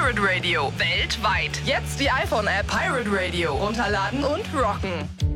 Pirate Radio. Weltweit. Jetzt die iPhone-App Pirate Radio. Runterladen und rocken.